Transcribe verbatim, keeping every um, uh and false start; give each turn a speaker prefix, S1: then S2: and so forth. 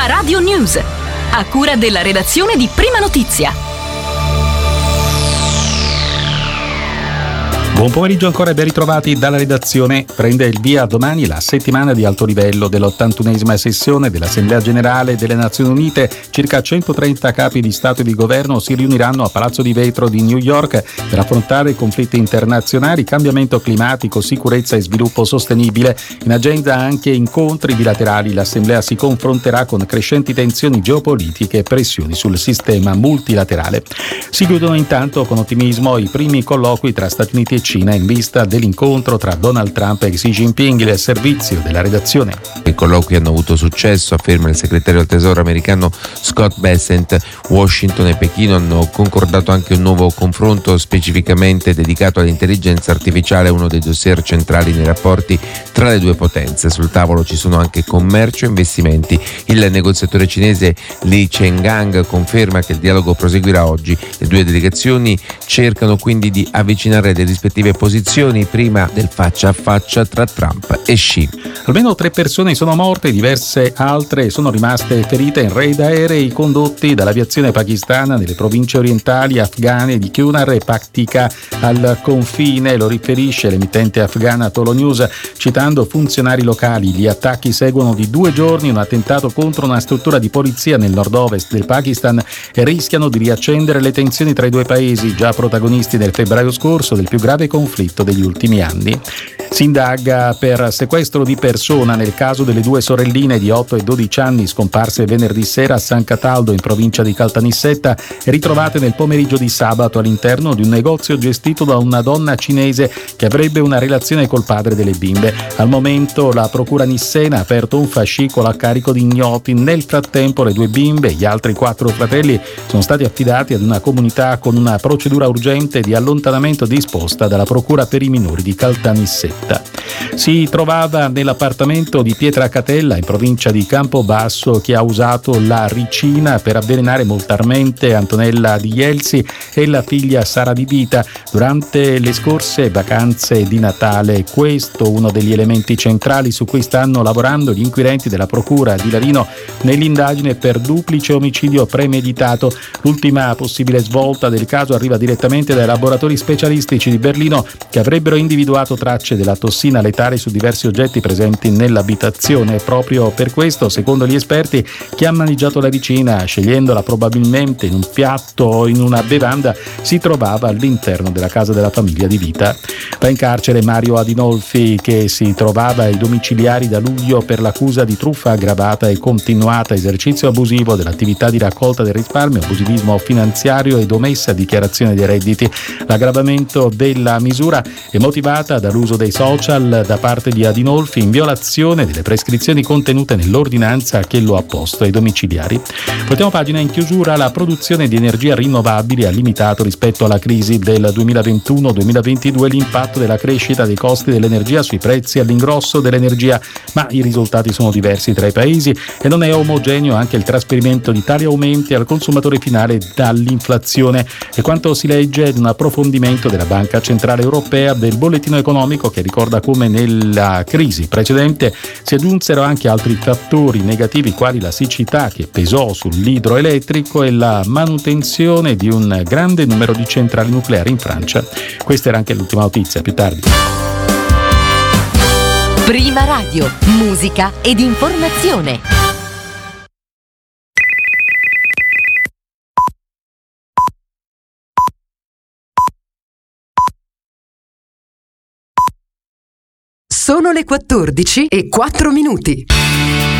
S1: Prima Radio News, a cura della redazione di Prima Notizia.
S2: Buon pomeriggio ancora e ben ritrovati dalla redazione. Prende il via domani la settimana di alto livello dell'ottantunesima sessione dell'Assemblea Generale delle Nazioni Unite. Circa centotrenta capi di Stato e di Governo si riuniranno a Palazzo di Vetro di New York per affrontare conflitti internazionali, cambiamento climatico, sicurezza e sviluppo sostenibile. In agenda anche incontri bilaterali. L'Assemblea si confronterà con crescenti tensioni geopolitiche e pressioni sul sistema multilaterale. Si chiudono intanto con ottimismo i primi colloqui tra Stati Uniti e Cina in vista dell'incontro tra Donald Trump e Xi Jinping. Il servizio della redazione.
S3: I colloqui hanno avuto successo, afferma il segretario del Tesoro americano Scott Bessent. Washington e Pechino hanno concordato anche un nuovo confronto specificamente dedicato all'intelligenza artificiale, uno dei dossier centrali nei rapporti tra le due potenze. Sul tavolo ci sono anche commercio e investimenti. Il negoziatore cinese Li Chenggang conferma che il dialogo proseguirà oggi. Le due delegazioni cercano quindi di avvicinare le rispettive posizioni prima del faccia a faccia tra Trump e Xi.
S2: Almeno tre persone sono morte, diverse altre sono rimaste ferite in raid aerei condotti dall'aviazione pakistana nelle province orientali afghane di Kunar e Paktika al confine. Lo riferisce l'emittente afghana Tolo News citando funzionari locali. Gli attacchi seguono di due giorni un attentato contro una struttura di polizia nel nord-ovest del Pakistan e rischiano di riaccendere le tensioni tra i due paesi, già protagonisti nel febbraio scorso del più grave conflitto degli ultimi anni. Si indaga per sequestro di persona nel caso delle due sorelline di otto e dodici anni scomparse venerdì sera a San Cataldo in provincia di Caltanissetta e ritrovate nel pomeriggio di sabato all'interno di un negozio gestito da una donna cinese che avrebbe una relazione col padre delle bimbe. Al momento la procura nissena ha aperto un fascicolo a carico di ignoti. Nel frattempo le due bimbe e gli altri quattro fratelli sono stati affidati ad una comunità con una procedura urgente di allontanamento disposta dalla procura per i minori di Caltanissetta. Si trovava nell'appartamento di Pietracatella in provincia di Campobasso chi ha usato la ricina per avvelenare mortalmente Antonella Di Jelsi e la figlia Sara Di Vita durante le scorse vacanze di Natale. Questo uno degli elementi centrali su cui stanno lavorando gli inquirenti della procura di Larino nell'indagine per duplice omicidio premeditato. L'ultima possibile svolta del caso arriva direttamente dai laboratori specialistici di Berlino che avrebbero individuato tracce della tossina letale su diversi oggetti presenti nell'abitazione. Proprio per questo, secondo gli esperti, chi ha mangiato la ricina, scegliendola probabilmente in un piatto o in una bevanda, si trovava all'interno della casa della famiglia Di Vita. Va in carcere Mario Adinolfi, che si trovava ai domiciliari da luglio per l'accusa di truffa aggravata e continuata, esercizio abusivo dell'attività di raccolta del risparmio, abusivismo finanziario ed omessa dichiarazione dei redditi. L'aggravamento della misura è motivata dall'uso dei social da parte di Adinolfi in violazione delle prescrizioni contenute nell'ordinanza che lo ha posto ai domiciliari. Voltiamo pagina. In chiusura, la produzione di energia rinnovabile ha limitato rispetto alla crisi del duemilaventuno duemilaventidue l'impatto della crescita dei costi dell'energia sui prezzi all'ingrosso dell'energia, ma i risultati sono diversi tra i paesi e non è omogeneo anche il trasferimento di tali aumenti al consumatore finale dall'inflazione. E quanto si legge in un approfondimento della Banca Centrale Europea del bollettino economico, che ricorda come nella crisi precedente si aggiunsero anche altri fattori negativi quali la siccità che pesò sull'idroelettrico e la manutenzione di un grande numero di centrali nucleari in Francia. Questa era anche l'ultima notizia. Più tardi.
S1: Prima Radio, musica ed informazione.
S4: Sono le quattordici e quattro minuti.